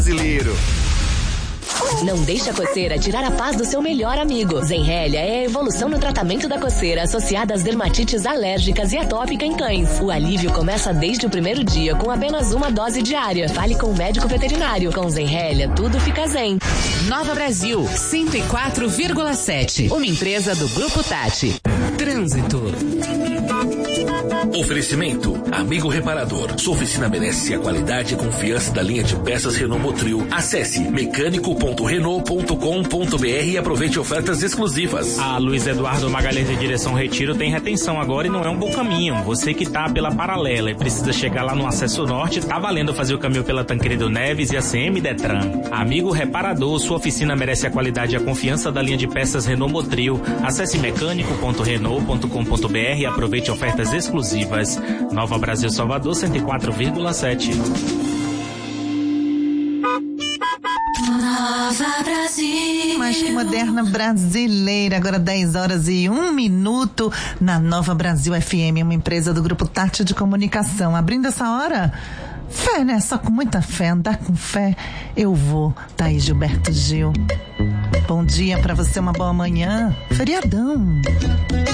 Brasileiro. Não deixe a coceira tirar a paz do seu melhor amigo. Zenrelia é a evolução no tratamento da coceira associada às dermatites alérgicas e atópica em cães. O alívio começa desde o primeiro dia com apenas uma dose diária. Fale com o médico veterinário. Com Zenrelia, tudo fica zen. Nova Brasil, 104,7. Uma empresa do Grupo Tati. Trânsito. Oferecimento, Amigo Reparador. Sua oficina merece a qualidade e confiança da linha de peças Renault Motril. Acesse mecânico.renault.com.br e aproveite ofertas exclusivas. A Luiz Eduardo Magalhães de Direção Retiro tem retenção agora e não é um bom caminho. Você que tá pela paralela e precisa chegar lá no acesso norte, tá valendo fazer o caminho pela Tancredo Neves e a CM Detran. Amigo Reparador, sua oficina merece a qualidade e a confiança da linha de peças Renault Motril. Acesse mecânico.renault.com.br e aproveite ofertas exclusivas. Nova Brasil Salvador 104,7. Nova Brasil. Mais que moderna brasileira. Agora 10h01 na Nova Brasil FM, uma empresa do Grupo Tati de Comunicação. Abrindo essa hora, fé, né? Só com muita fé, andar com fé, eu vou. Tá aí, Gilberto Gil. Bom dia pra você, uma boa manhã. Feriadão.